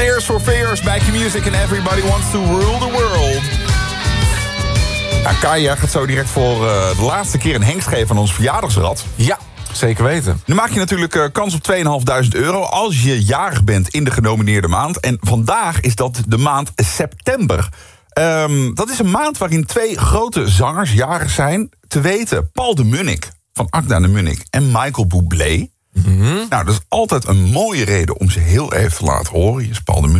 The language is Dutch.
Tears for Fears, Back in Music and Everybody Wants to Rule the World. Nou, Kaya gaat zo direct voor de laatste keer een hengst geven aan ons verjaardagsrad. Ja, zeker weten. Nu maak je natuurlijk kans op €2.500 als je jarig bent in de genomineerde maand. En vandaag is dat de maand september. Dat is een maand waarin 2 grote zangers jarig zijn. Te weten Paul de Munnik van Akda de Munnik en Michael Bublé. Nou, dat is altijd een mooie reden om ze heel even te laten horen. Hier is Paul de Munnik.